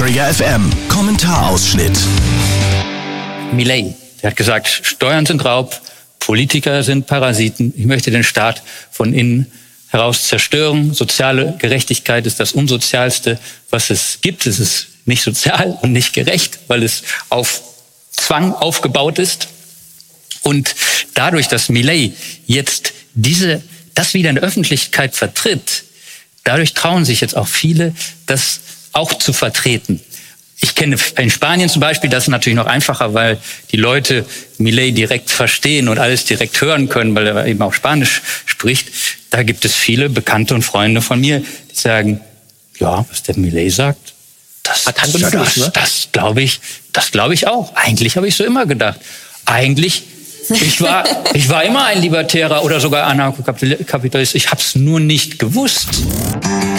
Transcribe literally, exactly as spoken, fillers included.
Detektor F M. Kommentarausschnitt. Milei, der hat gesagt, Steuern sind Raub, Politiker sind Parasiten. Ich möchte den Staat von innen heraus zerstören. Soziale Gerechtigkeit ist das Unsozialste, was es gibt. Es ist nicht sozial und nicht gerecht, weil es auf Zwang aufgebaut ist. Und dadurch, dass Milei jetzt diese, das wieder in der Öffentlichkeit vertritt, dadurch trauen sich jetzt auch viele, das auch zu vertreten. Ich kenne in Spanien zum Beispiel, das ist natürlich noch einfacher, weil die Leute Milei direkt verstehen und alles direkt hören können, weil er eben auch Spanisch spricht. Da gibt es viele Bekannte und Freunde von mir, die sagen, ja, was der Milei sagt, das, das, das, das, ne? das glaube ich, das glaube ich auch. Eigentlich habe ich so immer gedacht. Eigentlich, ich war, ich war immer ein Libertärer oder sogar Anarchokapitalist. Ich habe es nur nicht gewusst.